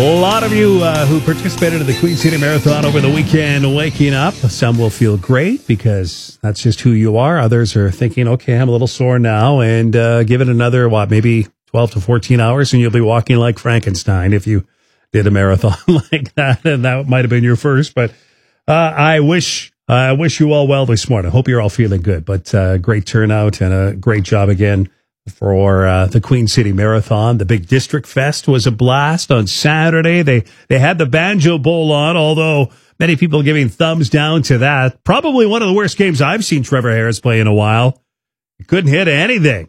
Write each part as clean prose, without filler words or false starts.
A lot of you who participated in the Queen City Marathon over the weekend waking up. Some will feel great because that's just who you are. Others are thinking, okay, I'm a little sore now, and give it another, maybe 12 to 14 hours, and you'll be walking like Frankenstein if you did a marathon like that, and that might have been your first. But I wish you all well this morning. I hope you're all feeling good, but great turnout and a great job again for the Queen City Marathon. The big District Fest was a blast on Saturday. They had the Banjo Bowl on, although many people giving thumbs down to that. Probably one of the worst games I've seen Trevor Harris play in a while. He couldn't hit anything.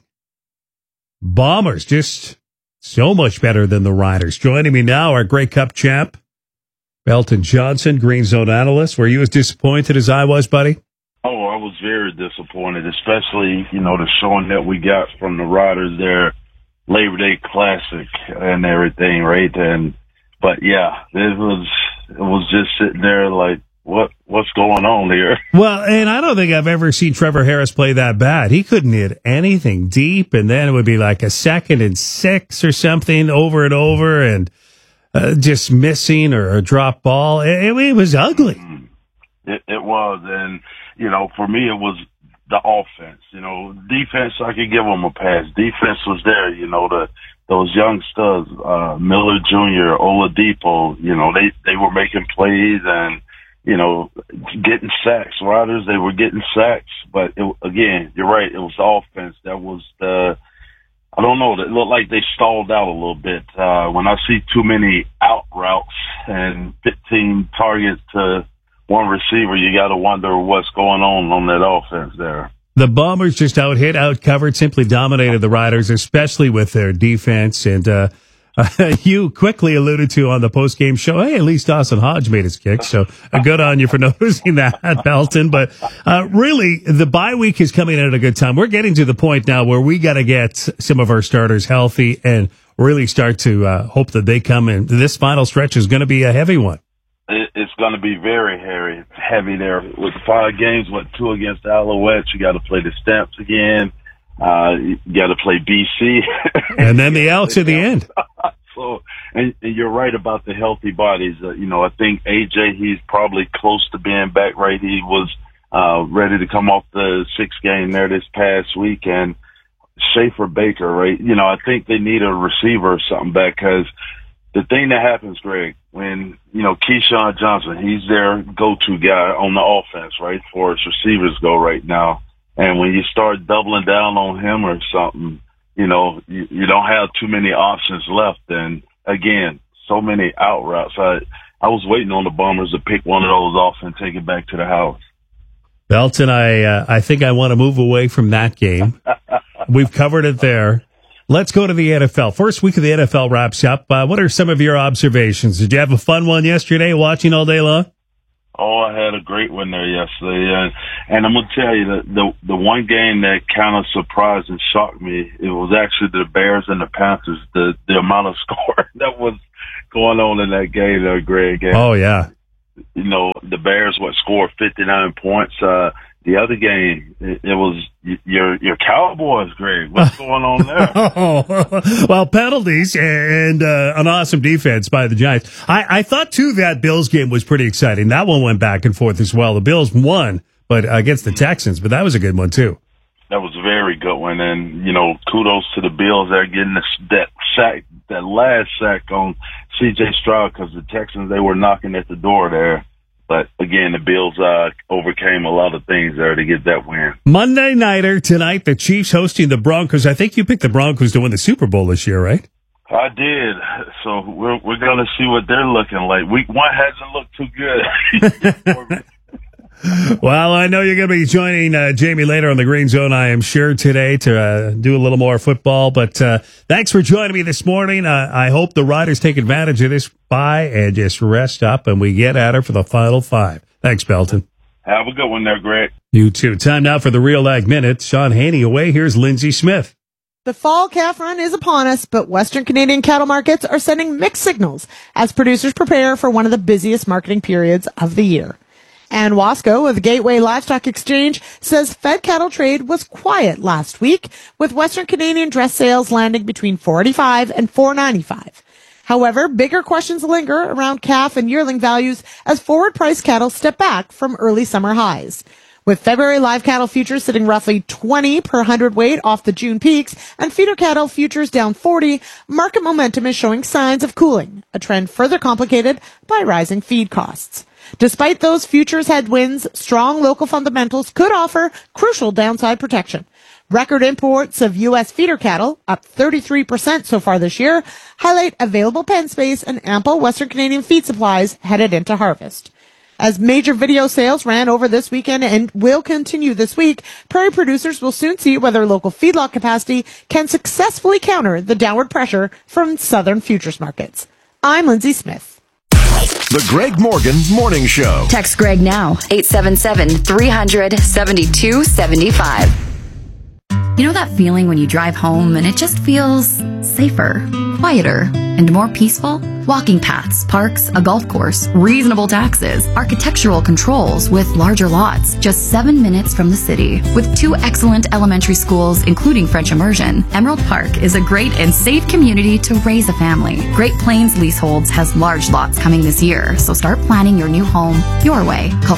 Bombers just so much better than the Riders. Joining me now, our Grey Cup champ, Belton Johnson, Green Zone analyst. Were you as disappointed as I was, buddy? Oh, I was very disappointed, especially, the showing that we got from the Riders there, Labor Day Classic and everything, right? But yeah, it was just sitting there like, what's going on here? Well, and I don't think I've ever seen Trevor Harris play that bad. He couldn't hit anything deep, and then it would be like a 2nd and 6 or something over and over, and just missing or a drop ball. It was ugly. It was, and for me, it was the offense. Defense, I could give them a pass. Defense was there. Those young studs, Miller Jr., Oladipo. They were making plays and getting sacks. Riders, they were getting sacks. But again, you're right. It was the offense that was the. I don't know. It looked like they stalled out a little bit. When I see too many out routes and 15 targets to one receiver, you got to wonder what's going on that offense there. The Bombers just out-covered, simply dominated the Riders, especially with their defense. And you quickly alluded to on the post-game show, hey, at least Dawson Hodge made his kick. So good on you for noticing that, Belton. But really, the bye week is coming in at a good time. We're getting to the point now where we got to get some of our starters healthy and really start to hope that they come in. This final stretch is going to be a heavy one. It's going to be very heavy there. With 5 games, 2 against the Alouettes, you got to play the Stamps again. You got to play BC. And then the Elks at the end. So, and you're right about the healthy bodies. I think AJ, he's probably close to being back, right? He was ready to come off the 6th game there this past week. And Schaefer Baker, right? I think they need a receiver or something back, because the thing that happens, Greg, when, Keyshawn Johnson, he's their go-to guy on the offense, right, as far as receivers go right now. And when you start doubling down on him or something, you don't have too many options left. And again, so many out routes. I was waiting on the Bombers to pick one of those off and take it back to the house. Belton, I think I want to move away from that game. We've covered it there. Let's go to the NFL. First week of the NFL wraps up. What are some of your observations? Did you have a fun one yesterday, watching all day long? Oh, I had a great one there yesterday. And I'm going to tell you that the one game that kind of surprised and shocked me, it was actually the Bears and the Panthers, the amount of score that was going on in that game there, Greg. And, oh, yeah. The Bears, scored 59 points. The other game, it was your Cowboys, Greg. What's going on there? Well, penalties and an awesome defense by the Giants. I thought, too, that Bills game was pretty exciting. That one went back and forth as well. The Bills won, but against the Texans, but that was a good one, too. That was a very good one. And, kudos to the Bills. They're getting that last sack on C.J. Stroud, because the Texans, they were knocking at the door there. But again, the Bills overcame a lot of things there to get that win. Monday nighter tonight, the Chiefs hosting the Broncos. I think you picked the Broncos to win the Super Bowl this year, right? I did. So we're going to see what they're looking like. Week 1 hasn't looked too good. Well, I know you're going to be joining Jamie later on the Green Zone, I am sure, today to do a little more football. But thanks for joining me this morning. I hope the Riders take advantage of this bye and just rest up, and we get at her for the final 5. Thanks, Belton. Have a good one there, Greg. You too. Time now for the Real Ag Minute. Sean Haney away. Here's Lindsay Smith. The fall calf run is upon us, but Western Canadian cattle markets are sending mixed signals as producers prepare for one of the busiest marketing periods of the year. And Wasco of the Gateway Livestock Exchange says fed cattle trade was quiet last week, with Western Canadian dress sales landing between $485 and $495. However, bigger questions linger around calf and yearling values as forward price cattle step back from early summer highs. With February live cattle futures sitting roughly 20 per hundredweight off the June peaks and feeder cattle futures down 40, market momentum is showing signs of cooling, a trend further complicated by rising feed costs. Despite those futures headwinds, strong local fundamentals could offer crucial downside protection. Record imports of U.S. feeder cattle, up 33% so far this year, highlight available pen space and ample Western Canadian feed supplies headed into harvest. As major video sales ran over this weekend and will continue this week, prairie producers will soon see whether local feedlot capacity can successfully counter the downward pressure from southern futures markets. I'm Lindsay Smith. The Greg Morgan Morning Show. Text Greg now, 877-300-7275. You know that feeling when you drive home and it just feels safer, quieter, and more peaceful? Walking paths, parks, a golf course, reasonable taxes, architectural controls with larger lots, just 7 minutes from the city. With 2 excellent elementary schools, including French immersion, Emerald Park is a great and safe community to raise a family. Great Plains Leaseholds has large lots coming this year, so start planning your new home your way. Call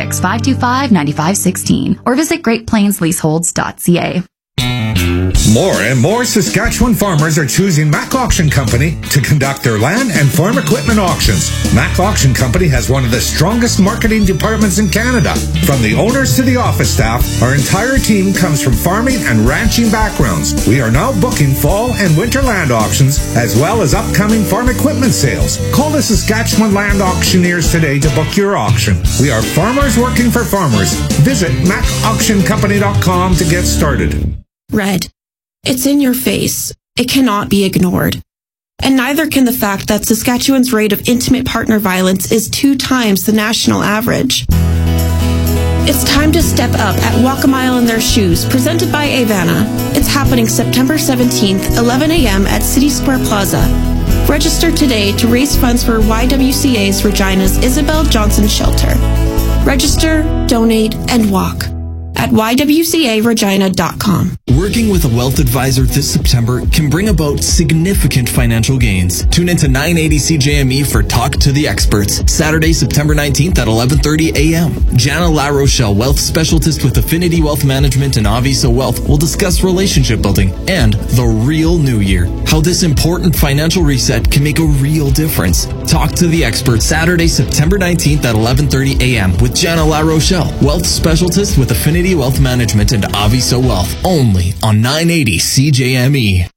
306-525-9516 or visit greatplainsleaseholds.ca. More and more Saskatchewan farmers are choosing Mac Auction Company to conduct their land and farm equipment auctions. Mac Auction Company has one of the strongest marketing departments in Canada. From the owners to the office staff, our entire team comes from farming and ranching backgrounds. We are now booking fall and winter land auctions as well as upcoming farm equipment sales. Call the Saskatchewan Land Auctioneers today to book your auction. We are farmers working for farmers. Visit macauctioncompany.com to get started. Red. It's in your face. It cannot be ignored. And neither can the fact that Saskatchewan's rate of intimate partner violence is 2 times the national average. It's time to step up at Walk a Mile in Their Shoes, presented by Avana. It's happening September 17th, 11 a.m. at City Square Plaza. Register today to raise funds for YWCA's Regina's Isabel Johnson Shelter. Register, donate, and walk at ywcaregina.com. Working with a wealth advisor this September can bring about significant financial gains. Tune into 980 CJME for Talk to the Experts, Saturday, September 19th at 11:30 a.m. Jana La Rochelle, wealth specialist with Affinity Wealth Management and Avisa Wealth, will discuss relationship building and the real new year, how this important financial reset can make a real difference. Talk to the Experts, Saturday, September 19th at 11:30 a.m. with Jana La Rochelle, wealth specialist with Affinity Wealth Management and Avisa Wealth, only on 980 CJME.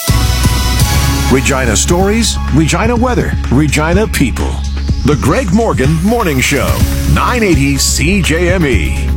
Regina stories, Regina weather, Regina people. The Greg Morgan Morning Show, 980 CJME.